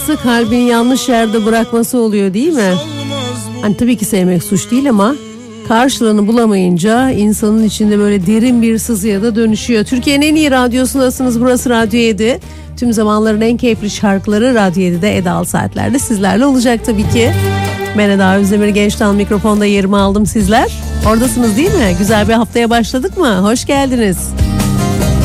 kalbin yanlış yerde bırakması oluyor değil mi? Hani tabii ki sevmek suç değil ama karşılığını bulamayınca insanın içinde böyle derin bir sızıya da dönüşüyor. Türkiye'nin en iyi radyosundasınız. Burası Radyo 7. Tüm zamanların en keyifli şarkıları Radyo 7'de Eda'lı Saatler'de sizlerle olacak tabii ki. Ben Eda Özdemir, Genç'ten mikrofonda yerimi aldım, sizler oradasınız değil mi? Güzel bir haftaya başladık mı? Hoş geldiniz.